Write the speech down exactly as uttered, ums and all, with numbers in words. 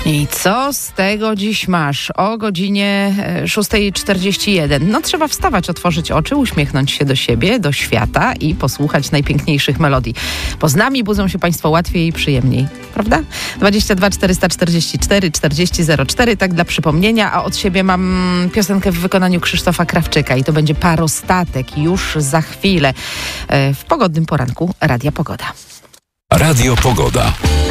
I co z tego dziś masz? O godzinie szósta czterdzieści jeden. No trzeba wstawać, otworzyć oczy, uśmiechnąć się do siebie, do świata i posłuchać najpiękniejszych melodii. Bo z nami budzą się Państwo łatwiej i przyjemniej. Prawda? dwadzieścia dwa czterysta czterdzieści cztery czterdzieści zero cztery, tak dla przypomnienia, a od siebie mam piosenkę w wykonaniu Krzysztofa Krawczyka i to będzie Parostatek już za chwilę w pogodnym poranku Radia Pogoda. Radio Pogoda.